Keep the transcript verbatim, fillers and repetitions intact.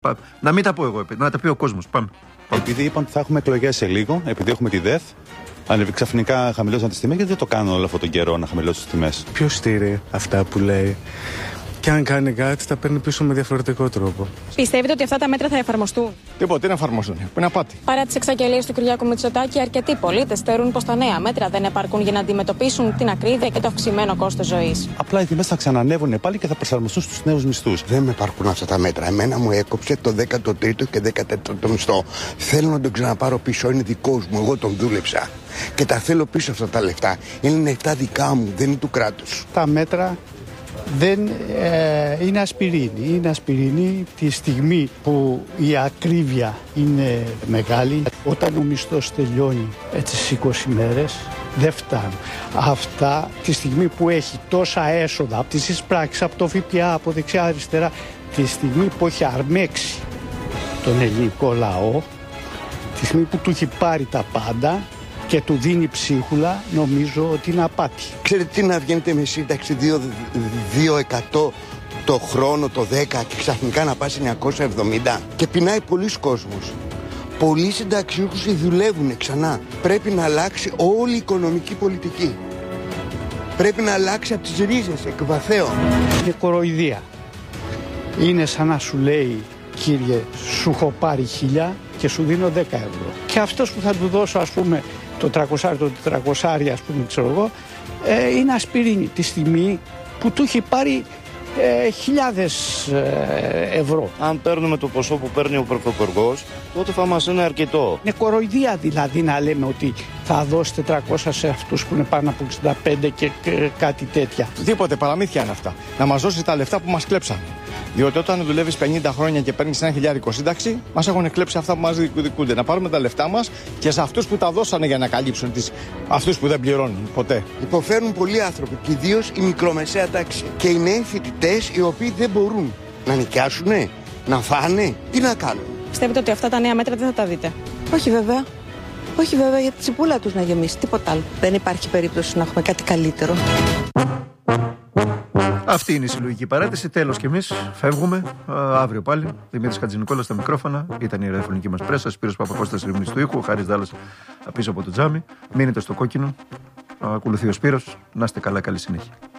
Να μην τα πω εγώ, να τα πει ο κόσμος. Πάμε. Επειδή είπαν ότι θα έχουμε εκλογές σε λίγο, επειδή έχουμε τη ΔΕΘ, αν ξαφνικά χαμηλώσαν τις τιμές, γιατί δεν το κάνουν όλο αυτόν τον καιρό να χαμηλώσουν τις τιμές. Ποιος στήρει αυτά που λέει? Και αν κάνει κάτι, τα παίρνει πίσω με διαφορετικό τρόπο. Πιστεύετε ότι αυτά τα μέτρα θα εφαρμοστούν? Τίποτα, τι να εφαρμοστούν. Που είναι απάτη. Παρά τις εξαγγελίες του Κυριάκου Μητσοτάκη, αρκετοί πολίτες θεωρούν πως τα νέα μέτρα δεν επαρκούν για να αντιμετωπίσουν την ακρίβεια και το αυξημένο κόστος ζωής. Απλά οι τιμές θα ξανανεύουν πάλι και θα προσαρμοστούν στους νέους μισθούς. Δεν με επαρκούν αυτά τα μέτρα. Εμένα μου έκοψε το δέκατο τρίτο και δεκατέταρτο μισθό. Θέλω να τον ξαναπάρω πίσω. Είναι δικός μου. Εγώ τον δούλεψα. Και τα θέλω πίσω αυτά τα λεφτά. Είναι λεφτά δικά μου, δεν είναι του κράτους. Τα μέτρα δεν ε, είναι ασπιρίνη. Είναι ασπιρίνη τη στιγμή που η ακρίβεια είναι μεγάλη. Όταν ο μισθός τελειώνει έτσι στις είκοσι μέρες, δεν φτάνουν. Αυτά τη στιγμή που έχει τόσα έσοδα από τις εισπράξεις, από το ΦΠΑ, από δεξιά αριστερά, τη στιγμή που έχει αρμέξει τον ελληνικό λαό, τη στιγμή που του έχει πάρει τα πάντα και του δίνει ψίχουλα, νομίζω ότι είναι απάτη. Ξέρετε τι να βγαίνετε με σύνταξη δύο εκατό το χρόνο, το δέκα και ξαφνικά να πάει σε εννιακόσια εβδομήντα και πεινάει πολλοί κόσμος. Πολλοί συνταξιούχοι δουλεύουν ξανά. Πρέπει να αλλάξει όλη η οικονομική πολιτική. Πρέπει να αλλάξει από τις ρίζες, εκ βαθέων. Είναι κοροϊδία. Είναι σαν να σου λέει, κύριε, σου έχω πάρει χίλια και σου δίνω δέκα ευρώ. Και αυτός που θα του δώσω, ας πούμε, το τριακόσια, το τετρακόσια, ας πούμε, ξέρω εγώ, ε, είναι ασπιρίνη τη στιγμή που του έχει πάρει ε, χιλιάδες ε, ευρώ. Αν παίρνουμε το ποσό που παίρνει ο πρωθυπουργός, τότε θα μας είναι αρκετό. Είναι κοροϊδία δηλαδή να λέμε ότι θα δώσει τετρακόσια σε αυτούς που είναι πάνω από εξήντα πέντε και, και κάτι τέτοια. Τίποτε, παραμύθια είναι αυτά. Να μας δώσει τα λεφτά που μας κλέψανε. Διότι όταν δουλεύεις πενήντα χρόνια και παίρνεις ένα χιλιάρικο σύνταξη, μας έχουν κλέψει αυτά που μας διεκδικούνται. Να πάρουμε τα λεφτά μας και σε αυτούς που τα δώσανε για να καλύψουν τις... αυτούς που δεν πληρώνουν ποτέ. Υποφέρουν πολλοί άνθρωποι, και ιδίως η μικρομεσαία τάξη. Και οι νέοι φοιτητές οι οποίοι δεν μπορούν να νοικιάσουνε, να φάνε, τι να κάνουν. Πιστεύετε ότι αυτά τα νέα μέτρα δεν θα τα δείτε? Όχι βέβαια. Όχι βέβαια, για τη τσιπούλα τους να γεμίσει, τίποτα άλλο. Δεν υπάρχει περίπτωση να έχουμε κάτι καλύτερο. Αυτή είναι η συλλογική παράτηση. Τέλος και εμείς φεύγουμε. Α, αύριο πάλι. Δημήτρης Χατζηνικόλας στα μικρόφωνα. Ήταν η ραδιοφωνική μας πρέσα. Σπύρος Παπακώστας ρυθμής του ήχου. Χάρης Δάλλας πίσω από το τζάμι. Μείνετε στο κόκκινο. Ακολουθεί ο Σπύρος. Να είστε καλά, καλή συνέχεια.